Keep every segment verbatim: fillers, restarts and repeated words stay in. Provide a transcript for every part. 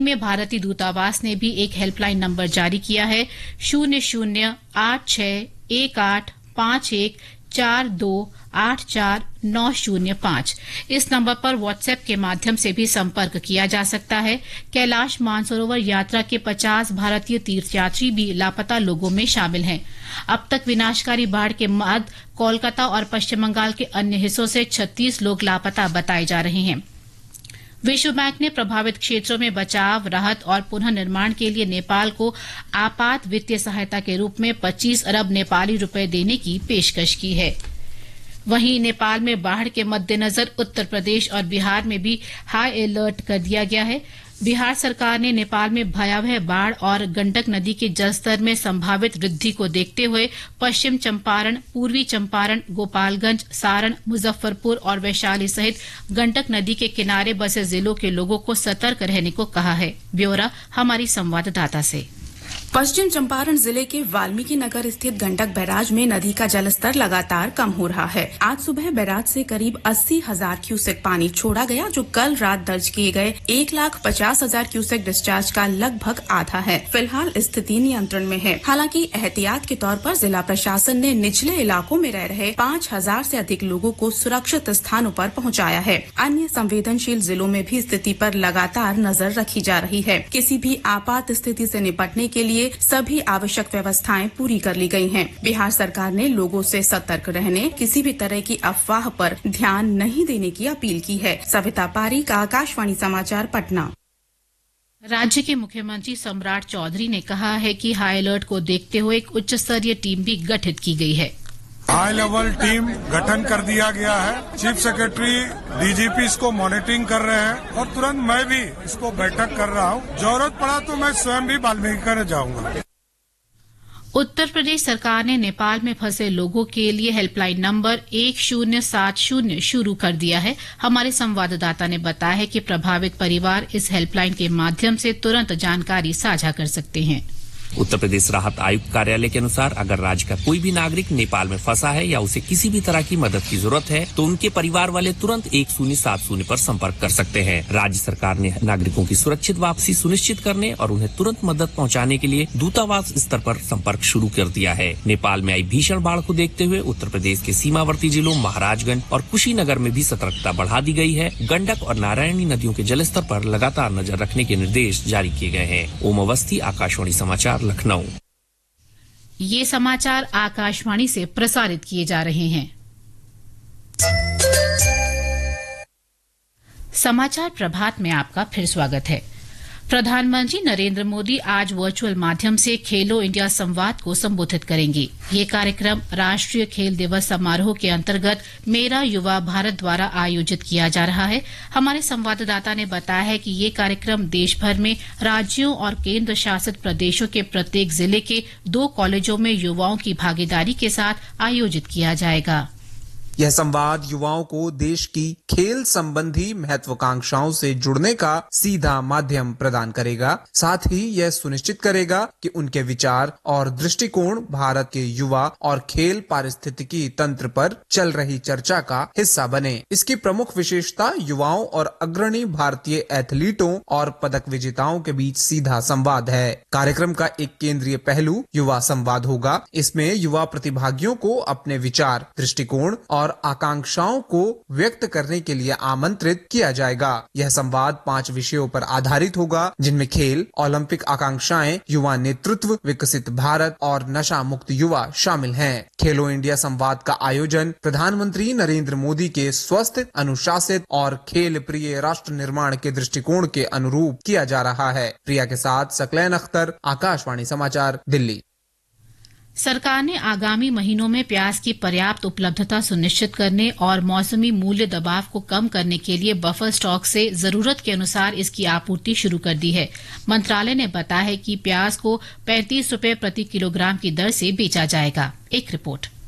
में भारतीय दूतावास ने भी एक हेल्पलाइन नंबर जारी किया है शून्य शून्य आठ छह एक आठ पांच एक चार दो आठ चार नौ शून्य पांच। इस नंबर पर व्हाट्सएप के माध्यम से भी संपर्क किया जा सकता है। कैलाश मानसरोवर यात्रा के पचास भारतीय तीर्थयात्री भी लापता लोगों में शामिल हैं। अब तक विनाशकारी बाढ़ के बाद कोलकाता और पश्चिम बंगाल के अन्य हिस्सों से छत्तीस लोग लापता बताए जा रहे हैं। विश्व बैंक ने प्रभावित क्षेत्रों में बचाव, राहत और पुनः निर्माण के लिए नेपाल को आपात वित्तीय सहायता के रूप में पच्चीस अरब नेपाली रुपए देने की पेशकश की है। वहीं नेपाल में बाढ़ के मद्देनजर उत्तर प्रदेश और बिहार में भी हाई अलर्ट कर दिया गया है। बिहार सरकार ने नेपाल में भयावह बाढ़ और गंडक नदी के जलस्तर में संभावित वृद्धि को देखते हुए पश्चिम चंपारण, पूर्वी चंपारण, गोपालगंज, सारण, मुजफ्फरपुर और वैशाली सहित गंडक नदी के किनारे बसे जिलों के लोगों को सतर्क रहने को कहा है। ब्यौरा हमारी संवाददाता से। पश्चिम चंपारण जिले के वाल्मीकि नगर स्थित गंडक बैराज में नदी का जलस्तर लगातार कम हो रहा है। आज सुबह बैराज से करीब अस्सी हजार क्यूसेक पानी छोड़ा गया, जो कल रात दर्ज किए गए एक लाख पचास हजार क्यूसेक डिस्चार्ज का लगभग आधा है। फिलहाल स्थिति नियंत्रण में है। हालांकि एहतियात के तौर पर जिला प्रशासन ने निचले इलाकों में रह रहे पाँच हजार से अधिक लोगों को सुरक्षित स्थानों पर पहुँचाया है। अन्य संवेदनशील जिलों में भी स्थिति पर लगातार नजर रखी जा रही है। किसी भी आपात स्थिति से निपटने के लिए सभी आवश्यक व्यवस्थाएं पूरी कर ली गई हैं। बिहार सरकार ने लोगों से सतर्क रहने, किसी भी तरह की अफवाह पर ध्यान नहीं देने की अपील की है। सविता पारीक, आकाशवाणी समाचार, पटना। राज्य के मुख्यमंत्री सम्राट चौधरी ने कहा है कि हाई अलर्ट को देखते हुए एक उच्च स्तरीय टीम भी गठित की गई है। हाई लेवल टीम गठन कर दिया गया है। चीफ सेक्रेटरी, डीजीपी इसको मॉनिटरिंग कर रहे हैं और तुरंत मैं भी इसको बैठक कर रहा हूँ। जरूरत पड़ा तो मैं स्वयं भी वाल्मीकि कर जाऊंगा। उत्तर प्रदेश सरकार ने नेपाल में फंसे लोगों के लिए हेल्पलाइन नंबर एक शून्य सात शून्य शुरू कर दिया है। हमारे संवाददाता ने बताया है कि प्रभावित परिवार इस हेल्पलाइन के माध्यम से तुरंत जानकारी साझा कर सकते हैं। उत्तर प्रदेश राहत आयुक्त कार्यालय के अनुसार अगर राज्य का कोई भी नागरिक नेपाल में फंसा है या उसे किसी भी तरह की मदद की जरूरत है तो उनके परिवार वाले तुरंत एक शून्य सात शून्य पर संपर्क कर सकते हैं। राज्य सरकार ने नागरिकों की सुरक्षित वापसी सुनिश्चित करने और उन्हें तुरंत मदद पहुंचाने के लिए दूतावास स्तर पर संपर्क शुरू कर दिया है। नेपाल में आई भीषण बाढ़ को देखते हुए उत्तर प्रदेश के सीमावर्ती जिलों महाराजगंज और कुशीनगर में भी सतर्कता बढ़ा दी गई है। गंडक और नारायणी नदियों के जलस्तर पर लगातार नजर रखने के निर्देश जारी किए गए हैं। ओम अवस्थी, आकाशवाणी समाचार, लखनऊ। ये समाचार आकाशवाणी से प्रसारित किए जा रहे हैं। समाचार प्रभात में आपका फिर स्वागत है। प्रधानमंत्री नरेंद्र मोदी आज वर्चुअल माध्यम से खेलो इंडिया संवाद को संबोधित करेंगे। ये कार्यक्रम राष्ट्रीय खेल दिवस समारोह के अंतर्गत मेरा युवा भारत द्वारा आयोजित किया जा रहा है। हमारे संवाददाता ने बताया है कि ये कार्यक्रम देश भर में राज्यों और केंद्र शासित प्रदेशों के प्रत्येक जिले के दो कॉलेजों में युवाओं की भागीदारी के साथ आयोजित किया जाएगा। यह संवाद युवाओं को देश की खेल संबंधी महत्वाकांक्षाओं से जुड़ने का सीधा माध्यम प्रदान करेगा। साथ ही यह सुनिश्चित करेगा कि उनके विचार और दृष्टिकोण भारत के युवा और खेल पारिस्थितिकी तंत्र पर चल रही चर्चा का हिस्सा बने। इसकी प्रमुख विशेषता युवाओं और अग्रणी भारतीय एथलीटों और पदक विजेताओं के बीच सीधा संवाद है। कार्यक्रम का एक केंद्रीय पहलू युवा संवाद होगा। इसमें युवा प्रतिभागियों को अपने विचार, दृष्टिकोण और आकांक्षाओं को व्यक्त करने के लिए आमंत्रित किया जाएगा। यह संवाद पांच विषयों पर आधारित होगा, जिनमें खेल, ओलंपिक आकांक्षाएं, युवा नेतृत्व, विकसित भारत और नशा मुक्त युवा शामिल हैं। खेलो इंडिया संवाद का आयोजन प्रधानमंत्री नरेंद्र मोदी के स्वस्थ, अनुशासित और खेल प्रिय राष्ट्र निर्माण के दृष्टिकोण के अनुरूप किया जा रहा है। प्रिया के साथ सकलैन अख्तर, आकाशवाणी समाचार, दिल्ली। सरकार ने आगामी महीनों में प्याज की पर्याप्त उपलब्धता सुनिश्चित करने और मौसमी मूल्य दबाव को कम करने के लिए बफर स्टॉक से जरूरत के अनुसार इसकी आपूर्ति शुरू कर दी है। मंत्रालय ने बताया है कि प्याज को पैंतीस रुपए प्रति किलोग्राम की दर से बेचा जाएगा। एक रिपोर्ट।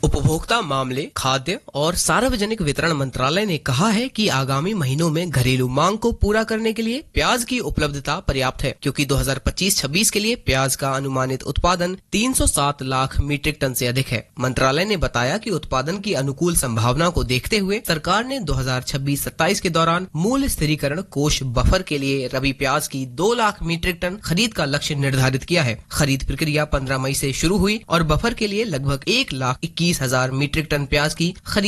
उपभोक्ता मामले, खाद्य और सार्वजनिक वितरण मंत्रालय ने कहा है कि आगामी महीनों में घरेलू मांग को पूरा करने के लिए प्याज की उपलब्धता पर्याप्त है, क्योंकि दो हज़ार पच्चीस छब्बीस के लिए प्याज का अनुमानित उत्पादन तीन सौ सात लाख मीट्रिक टन से अधिक है। मंत्रालय ने बताया कि उत्पादन की अनुकूल संभावना को देखते हुए सरकार ने दो हज़ार छब्बीस सत्ताईस के दौरान मूल्य स्थिरीकरण कोष बफर के लिए रबी प्याज की दो लाख मीट्रिक टन खरीद का लक्ष्य निर्धारित किया है। खरीद प्रक्रिया पंद्रह मई से शुरू हुई और बफर के लिए लगभग एक लाख इक्कीस हजार मीट्रिक टन प्याज की खरीद